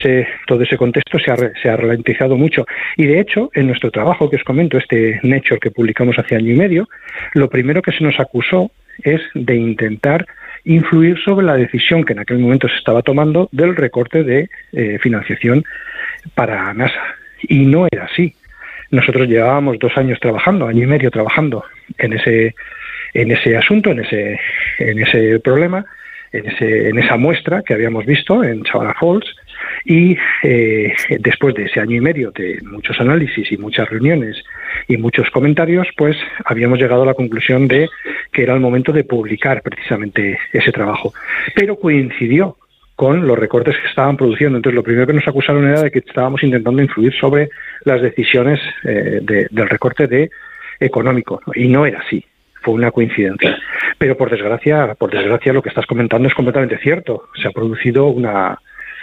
todo ese contexto se ha ralentizado mucho. Y de hecho, en nuestro trabajo que os comento, este Nature que publicamos hace año y medio, lo primero que se nos acusó es de intentar influir sobre la decisión que en aquel momento se estaba tomando del recorte de financiación para NASA. Y no era así. Nosotros llevábamos 2 años trabajando, año y medio trabajando en ese asunto, en ese problema, en esa muestra que habíamos visto en Savannah Falls, y después de ese año y medio de muchos análisis y muchas reuniones y muchos comentarios, pues habíamos llegado a la conclusión de que era el momento de publicar precisamente ese trabajo. Pero coincidió con los recortes que estaban produciendo. Entonces, lo primero que nos acusaron era de que estábamos intentando influir sobre las decisiones del recorte económico, ¿no? Y no era así. Fue una coincidencia. Pero por desgracia, lo que estás comentando es completamente cierto. Se ha producido una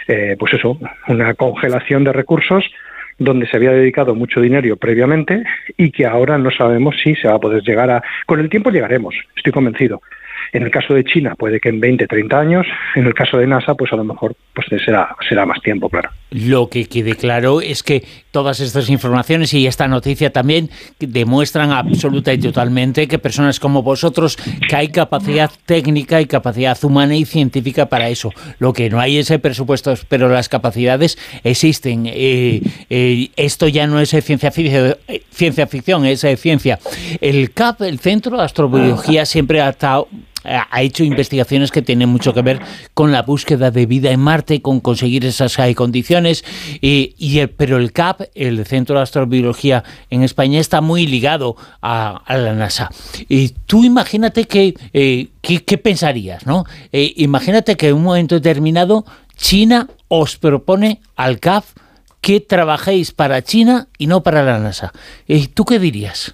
congelación de recursos donde se había dedicado mucho dinero previamente y que ahora no sabemos si se va a poder llegar a... Con el tiempo llegaremos, estoy convencido. En el caso de China puede que en 20, 30 años, en el caso de NASA pues a lo mejor pues será más tiempo, claro. Lo que quede claro es que todas estas informaciones y esta noticia también demuestran absoluta y totalmente que personas como vosotros, que hay capacidad técnica y capacidad humana y científica para eso. Lo que no hay es el presupuesto, pero las capacidades existen. Esto ya no es ciencia ficción, es ciencia. El CAP, el Centro de Astrobiología, siempre ha hecho investigaciones que tienen mucho que ver con la búsqueda de vida en Marte, con conseguir esas condiciones, pero el CAP, el Centro de Astrobiología en España, está muy ligado a la NASA. Y tú imagínate ¿qué pensarías, ¿no? Imagínate que en un momento determinado China os propone al CAP que trabajéis para China y no para la NASA. ¿Tú qué dirías?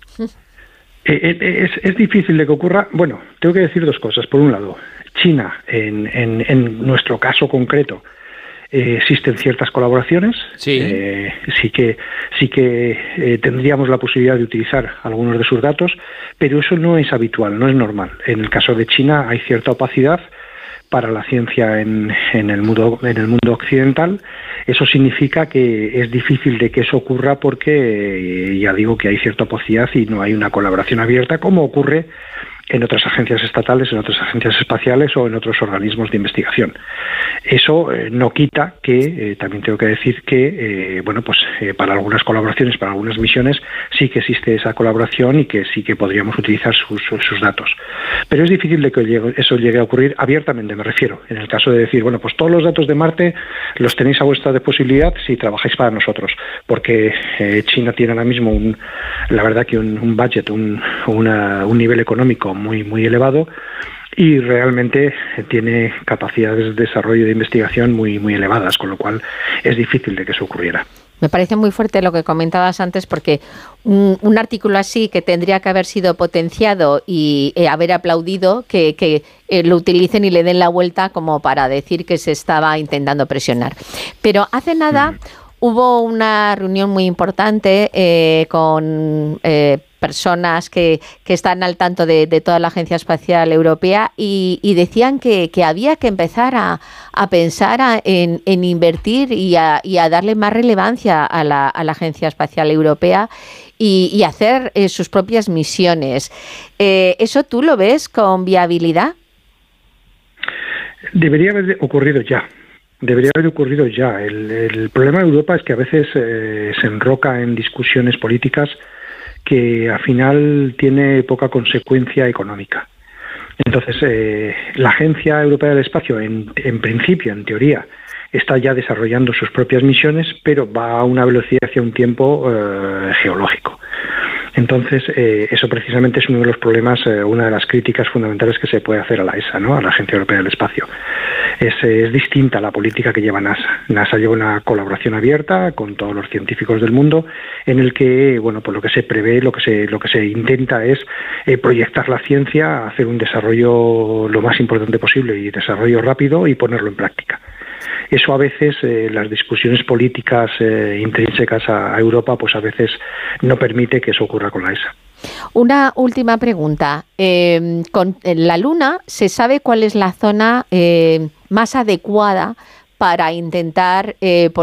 Es difícil de que ocurra. Bueno, tengo que decir 2 cosas. Por un lado, China, en nuestro caso concreto, existen ciertas colaboraciones. Sí. Sí que tendríamos la posibilidad de utilizar algunos de sus datos, pero eso no es habitual, no es normal. En el caso de China hay cierta opacidad para la ciencia en el mundo occidental. Eso significa que es difícil de que eso ocurra porque ya digo que hay cierta opacidad y no hay una colaboración abierta como ocurre en otras agencias estatales, en otras agencias espaciales o en otros organismos de investigación. Eso no quita que, también tengo que decir que, para algunas colaboraciones, para algunas misiones, sí que existe esa colaboración y que sí que podríamos utilizar sus datos. Pero es difícil de que eso llegue a ocurrir abiertamente, me refiero. En el caso de decir, pues todos los datos de Marte los tenéis a vuestra posibilidad si trabajáis para nosotros, porque China tiene ahora mismo un budget, un nivel económico muy, muy elevado y realmente tiene capacidades de desarrollo de investigación muy, muy elevadas, con lo cual es difícil de que eso ocurriera. Me parece muy fuerte lo que comentabas antes, porque un artículo así que tendría que haber sido potenciado y haber aplaudido, que lo utilicen y le den la vuelta como para decir que se estaba intentando presionar. Pero hace nada hubo una reunión muy importante con personas que están al tanto de toda la Agencia Espacial Europea y decían que había que empezar a pensar en invertir y a darle más relevancia a la Agencia Espacial Europea y hacer sus propias misiones. ¿Eso tú lo ves con viabilidad? Debería haber ocurrido ya. El problema de Europa es que a veces se enroca en discusiones políticas que al final tiene poca consecuencia económica. Entonces, la Agencia Europea del Espacio, en principio, en teoría, está ya desarrollando sus propias misiones, pero va a una velocidad y a un tiempo geológico. Entonces, eso precisamente es uno de los problemas, una de las críticas fundamentales que se puede hacer a la ESA, ¿no? A la Agencia Europea del Espacio. Es distinta a la política que lleva NASA. NASA lleva una colaboración abierta con todos los científicos del mundo, en el que, lo que se prevé, lo que se intenta es proyectar la ciencia, hacer un desarrollo lo más importante posible y desarrollo rápido y ponerlo en práctica. Eso a veces, las discusiones políticas intrínsecas a Europa, pues a veces no permite que eso ocurra con la ESA. Una última pregunta. Con la Luna, ¿se sabe cuál es la zona más adecuada para intentar